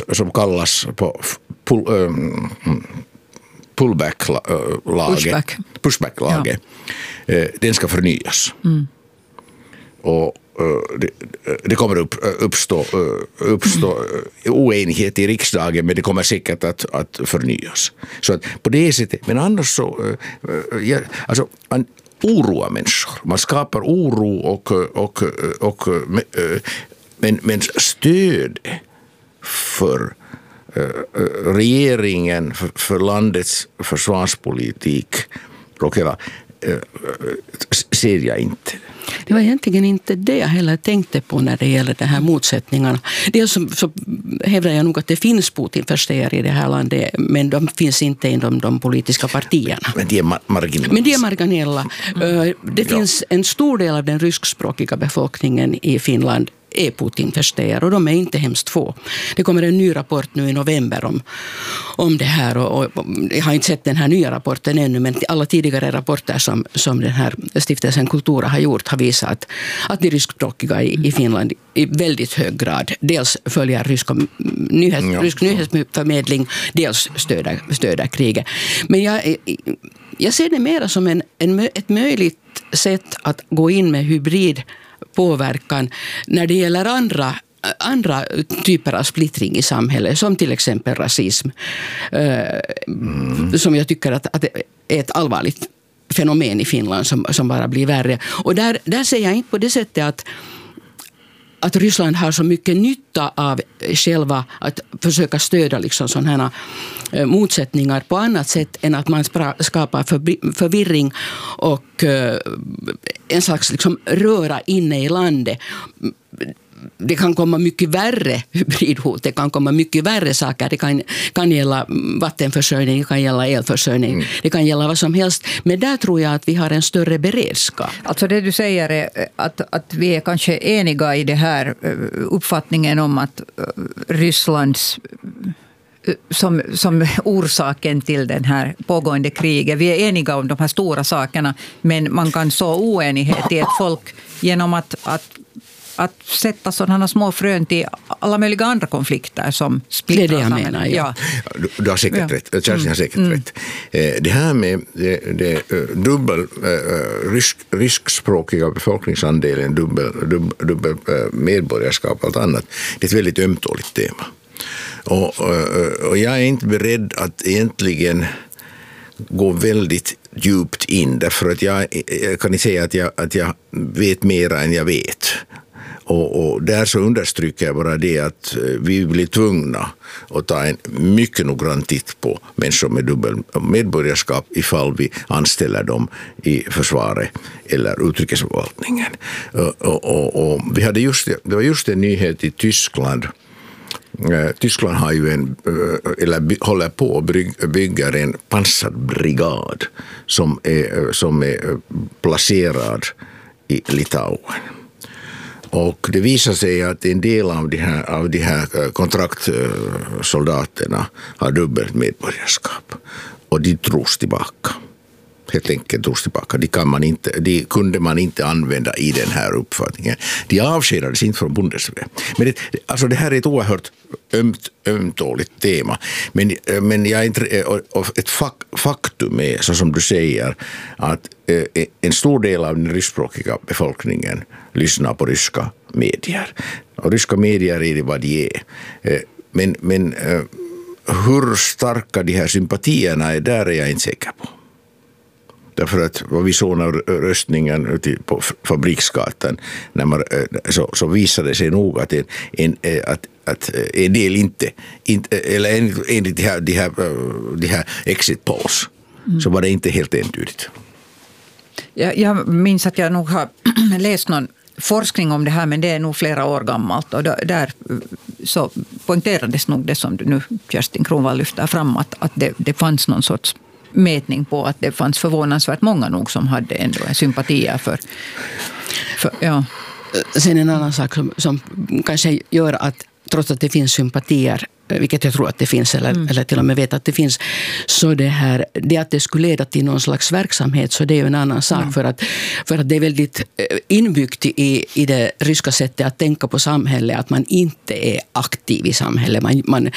som kallas på pushback-laget, den ska förnyas. Och det kommer uppstå oenighet i riksdagen, men det kommer säkert att förnyas. Så att på det sättet, men annars så alltså man oroar människor. Man skapar oro men stöd för regeringen, för landets försvarspolitik och hela ser jag inte. Det var egentligen inte det jag heller tänkte på när det gäller de här motsättningarna. Dels så hävdar jag nog att det finns Putin-förståare i det här landet, men de finns inte inom de politiska partierna. Men de är marginella. Det finns en stor del av den ryskspråkiga befolkningen i Finland är Putin-förståare, och de är inte hemskt få. Det kommer en ny rapport nu i november om det här, och jag har inte sett den här nya rapporten ännu, men alla tidigare rapporter som den här stiftelsen Kultura har gjort har visat att de ryskspråkiga i Finland i väldigt hög grad dels följer rysk nyhetsförmedling, dels stöder kriget. Men jag ser det mer som ett möjligt sätt att gå in med hybridpåverkan när det gäller andra typer av splittring i samhället, som till exempel rasism, som jag tycker att är ett allvarligt fenomen i Finland som bara blir värre. Och där ser jag inte på det sättet att Ryssland har så mycket nytta av själva att försöka stödja liksom sådana här motsättningar på annat sätt än att man skapar förvirring och en slags liksom röra inne i landet. Det kan komma mycket värre hybridhot, det kan komma mycket värre saker. Det kan gälla vattenförsörjning, det kan gälla elförsörjning, det kan gälla vad som helst. Men där tror jag att vi har en större beredskap. Alltså det du säger är att vi är kanske eniga i det här uppfattningen om att Rysslands som orsaken till den här pågående kriget. Vi är eniga om de här stora sakerna, men man kan så oenighet i ett folk genom att sätta sådana små frön till alla möjliga andra konflikter som splittrar samhället. Det är det jag menar, ja. Du har säkert rätt. Kerstin har säkert rätt. Det här med det ryskspråkiga befolkningsandelen, dubbel medborgarskap och allt annat, det är ett väldigt ömtåligt tema. Och jag är inte beredd att egentligen gå väldigt djupt in, därför att jag kan inte säga att jag vet mer än jag vet. Och där så understryker jag bara det att vi blir tvungna att ta en mycket noggrann titt på människor med dubbel medborgarskap ifall vi anställer dem i försvaret eller utrikesförvaltningen. Och vi hade det var just en nyhet i Tyskland. Tyskland har ju håller på att bygga en pansarbrigad som är placerad i Litauen. Och det visar sig att en del av de här kontraktsoldaterna har dubbelt medborgarskap. Och de tros tillbaka. Helt enkelt tros tillbaka. De kunde man inte använda i den här uppfattningen. De avskedades inte från Bundeswehr. Men det här är ett oerhört ömtåligt tema. Men ett faktum är, så som du säger, att en stor del av den ryskspråkiga befolkningen lyssnar på ryska medier. Och ryska medier är det vad de är. Men hur starka de här sympatierna är, där är jag inte säker på. Därför att vad vi såg när röstningen ute på Fabriksgatan, när man, så visade det sig nog att en del inte eller enligt de här exit polls, så var det inte helt entydigt. Jag minns att jag nog har läst någon forskning om det här, men det är nog flera år gammalt, och där så poängterades nog det som du nu, Kerstin Kronvall, lyfter fram, att det fanns någon sorts mätning på att det fanns förvånansvärt många nog som hade ändå sympatier för ja. Sen en annan sak som kanske gör att, trots att det finns sympatier, vilket jag tror att det finns, eller till och med vet att det finns, så det att det skulle leda till någon slags verksamhet, så det är ju en annan sak, för att det är väldigt inbyggt i det ryska sättet att tänka på samhället, att man inte är aktiv i samhället. Man